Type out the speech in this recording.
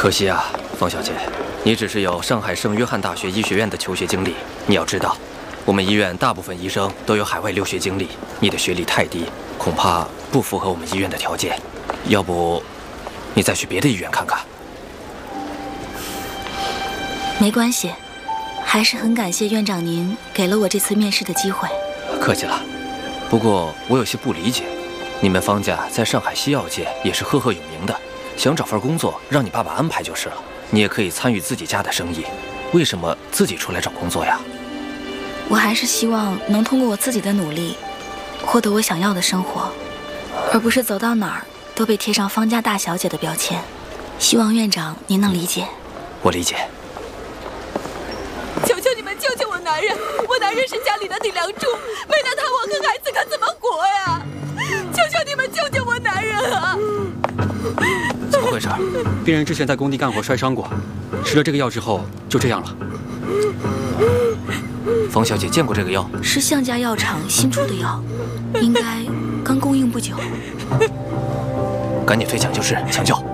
可惜啊，方小姐，你只是有上海圣约翰大学医学院的求学经历。你要知道，我们医院大部分医生都有海外留学经历，你的学历太低，恐怕不符合我们医院的条件。要不，你再去别的医院看看。 没关系，还是很感谢院长您给了我这次面试的机会。 客气了。不过我有些不理解，你们方家在上海西药界也是赫赫有名的。 想找份工作，让你爸爸安排就是了。你也可以参与自己家的生意，为什么自己出来找工作呀？ 我还是希望能通过我自己的努力，获得我想要的生活，而不是走到哪儿都被贴上方家大小姐的标签。希望院长您能理解。 我理解。 求求你们救救我男人！我男人是家里的顶梁柱，没了他，我和孩子可怎么活呀？求求你们救救我男人啊！ 怎么回事？ 病人之前在工地干活摔伤过，吃了这个药之后就这样了。 方小姐见过这个药？ 是向家药厂新出的药，应该刚供应不久。 赶紧推抢救室抢救！